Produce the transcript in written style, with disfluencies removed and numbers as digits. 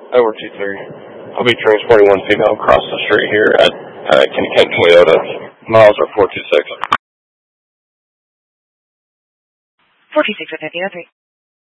Over 2-3. I'll be transporting one female across the street here at Kenny Kent Toyota. Miles are 426. 426 with 5003.